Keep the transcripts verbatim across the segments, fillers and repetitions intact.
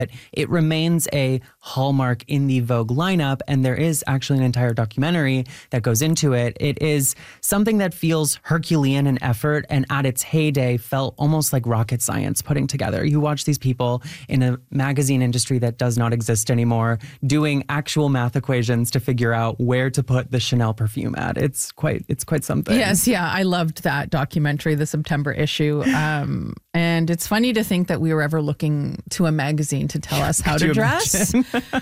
It remains a hallmark in the Vogue lineup, and there is actually an entire documentary that goes into it. It is something that feels Herculean in effort, and at its heyday felt almost like rocket science putting together. You watch these people in a magazine industry that does not exist anymore doing actual math equations to figure out where to put the Chanel perfume at. It's quite, it's quite something. Yes, yeah, I loved that documentary, the September issue. Um, and it's funny to think that we were ever looking to a magazine to tell us how to dress.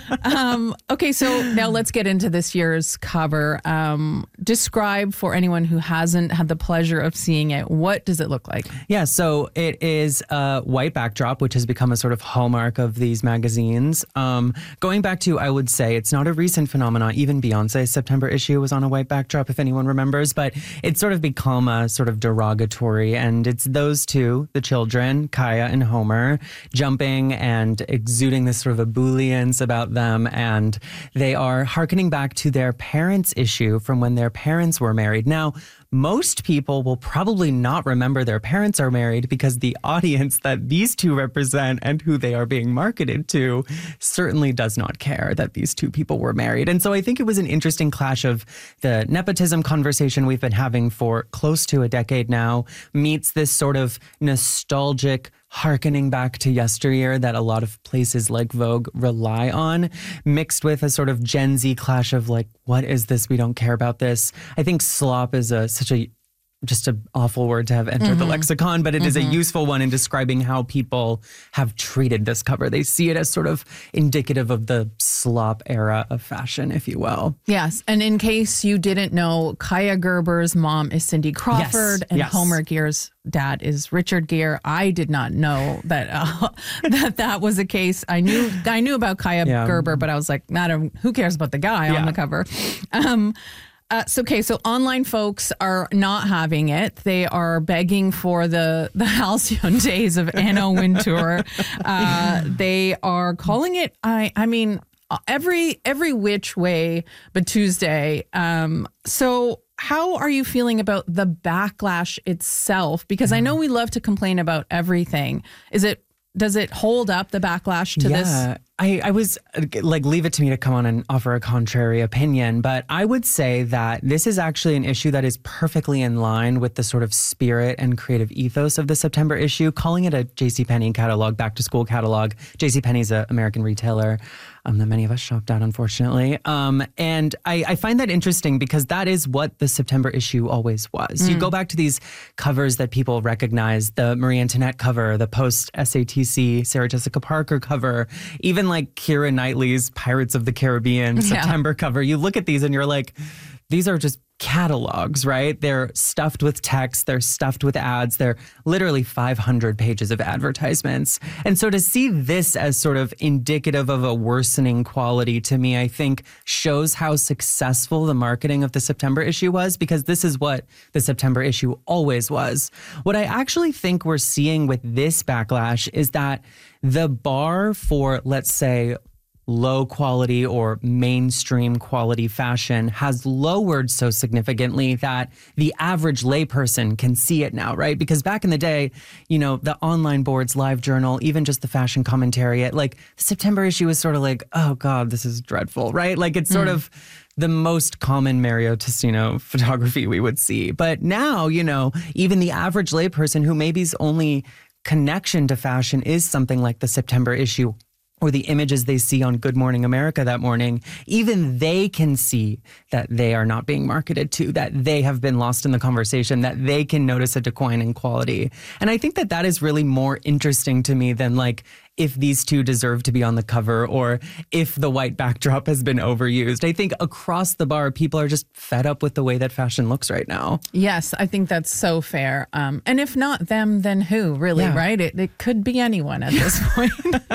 um, okay, so now let's get into this year's cover. Um, describe for anyone who hasn't had the pleasure of seeing it, what does it look like? Yeah, so it is a white backdrop, which has become a sort of hallmark of these magazines. Um, going back to, I would say, it's not a recent phenomenon. Even Beyonce's September issue was on a white backdrop, if anyone remembers, but it's sort of become a sort of derogatory. And it's those two, the children, Kaya and Homer, jumping and exuding this sort of ebullience about them. And they are hearkening back to their parents' issue from when their parents were married. Now, most people will probably not remember their parents are married because the audience that these two represent and who they are being marketed to certainly does not care that these two people were married. And so I think it was an interesting clash of the nepotism conversation we've been having for close to a decade now meets this sort of nostalgic hearkening back to yesteryear that a lot of places like Vogue rely on, mixed with a sort of Gen Z clash of like, what is this? We don't care about this. I think slop is a such a just an awful word to have entered mm-hmm. the lexicon, but it mm-hmm. is a useful one in describing how people have treated this cover. They see it as sort of indicative of the slop era of fashion, if you will. Yes. And in case you didn't know, Kaya Gerber's mom is Cindy Crawford, yes. and yes. Homer Gear's dad is Richard Gere. I did not know that uh, that that was the case. I knew I knew about Kaya yeah. Gerber, but I was like, not a, who cares about the guy yeah. on the cover? Um, Uh, so, okay, so online folks are not having it. They are begging for the, the halcyon days of Anna Wintour. Uh, they are calling it, I I mean, every every which way but Tuesday. Um, so how are you feeling about the backlash itself? Because I know we love to complain about everything. Is it, does it hold up, the backlash to yeah. this? I, I was like, leave it to me to come on and offer a contrary opinion, but I would say that this is actually an issue that is perfectly in line with the sort of spirit and creative ethos of the September issue. Calling it a JCPenney catalog, back to school catalog. JCPenney's an American retailer um, that many of us shopped at, unfortunately. Um, and I, I find that interesting because that is what the September issue always was. Mm. You go back to these covers that people recognize, the Marie Antoinette cover, the post-S A T C Sarah Jessica Parker cover, even like Keira Knightley's Pirates of the Caribbean yeah. September cover. You look at these and you're like, these are just catalogs, right? They're stuffed with text. They're stuffed with ads. They're literally five hundred pages of advertisements. And so to see this as sort of indicative of a worsening quality to me, I think shows how successful the marketing of the September issue was, because this is what the September issue always was. What I actually think we're seeing with this backlash is that the bar for, let's say, low quality or mainstream quality fashion has lowered so significantly that the average layperson can see it now, right? Because back in the day, you know, the online boards, Live Journal, even just the fashion commentary, it, like the September issue was sort of like, oh God, this is dreadful, right? Like it's sort mm. of the most common Mario Testino photography we would see. But now, you know, even the average layperson who maybe's only connection to fashion is something like the September issue or the images they see on Good Morning America that morning, even they can see that they are not being marketed to, that they have been lost in the conversation, that they can notice a decline in quality. And I think that that is really more interesting to me than like if these two deserve to be on the cover or if the white backdrop has been overused. I think across the bar, people are just fed up with the way that fashion looks right now. Yes, I think that's so fair. Um, and if not them, then who, really, yeah. right? It, it could be anyone at this point.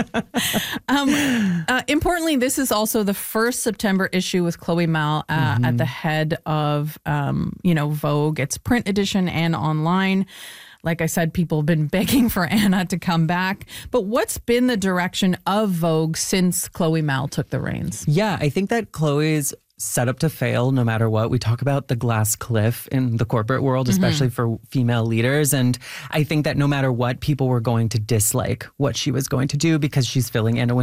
um, uh, importantly, this is also the first September issue with Chloe Mal uh, mm-hmm. at the head of, um, you know, Vogue. It's print edition and online. Like I said, people have been begging for Anna to come back. But what's been the direction of Vogue since Chloe Mal took the reins? Yeah, I think that Chloe's set up to fail no matter what. We talk about the glass cliff in the corporate world, especially mm-hmm. for female leaders. And I think that no matter what, people were going to dislike what she was going to do because she's filling Anna